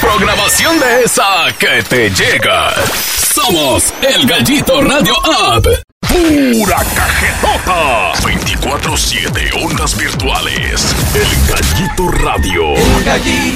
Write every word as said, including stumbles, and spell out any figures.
Programación de esa que te llega. Somos El Gallito Radio App. Pura cajetota. veinticuatro siete ondas virtuales. El Gallito Radio. El Gallito.